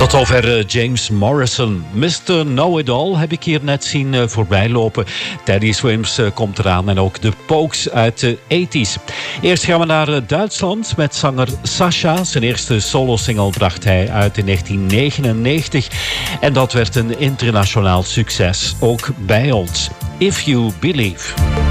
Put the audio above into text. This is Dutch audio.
Tot zover James Morrison. Mr. Know-It-All heb ik hier net zien voorbij lopen. Teddy Swims komt eraan en ook de Pokes uit de 80s. Eerst gaan we naar Duitsland met zanger Sasha. Zijn eerste solo-single bracht hij uit in 1999. En dat werd een internationaal succes, ook bij ons. If You Believe.